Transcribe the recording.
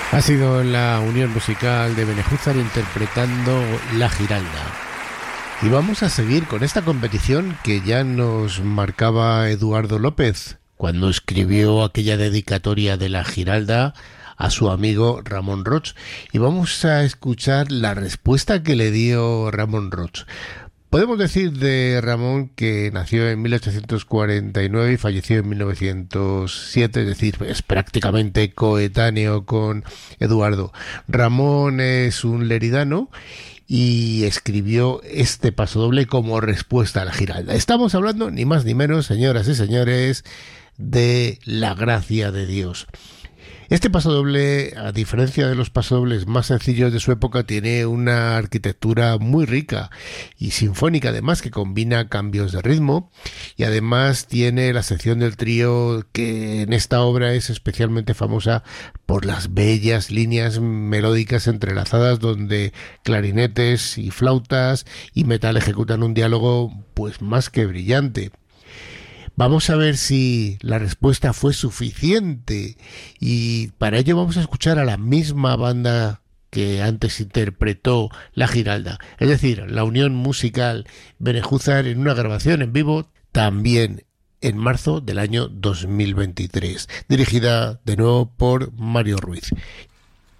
Ha sido la unión musical de Benejúzar interpretando La Giralda. Y vamos a seguir con esta competición que ya nos marcaba Eduardo López cuando escribió aquella dedicatoria de La Giralda a su amigo Ramón Roig. Y vamos a escuchar la respuesta que le dio Ramón Roig. Podemos decir de Ramón que nació en 1849 y falleció en 1907, es decir, es prácticamente coetáneo con Eduardo. Ramón es un leridano y escribió este pasodoble como respuesta a La Giralda. Estamos hablando, ni más ni menos, señoras y señores, de la gracia de Dios. Este pasodoble, a diferencia de los pasodobles más sencillos de su época, tiene una arquitectura muy rica y sinfónica, además, que combina cambios de ritmo, y además tiene la sección del trío que en esta obra es especialmente famosa por las bellas líneas melódicas entrelazadas donde clarinetes y flautas y metal ejecutan un diálogo pues más que brillante. Vamos a ver si la respuesta fue suficiente, y para ello vamos a escuchar a la misma banda que antes interpretó La Giralda, es decir, la unión musical Benejúzar, en una grabación en vivo también en marzo del año 2023, dirigida de nuevo por Mario Ruiz.